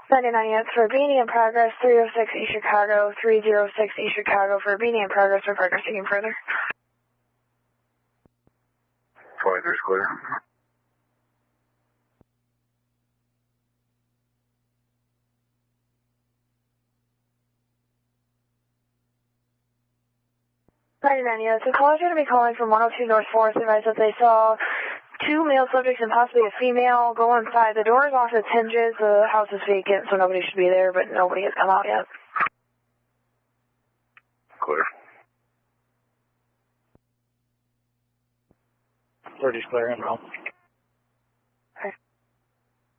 99 units for Beanie in progress, 306 East Chicago, 306 East Chicago for Beanie in progress, we're progressing further. 23's clear. Units. The callers are going to be calling from 102 North 4th, advised that they saw 2 male subjects and possibly a female go inside. The door is off its hinges. The house is vacant, so nobody should be there, but nobody has come out yet. Clear. 30's clear, and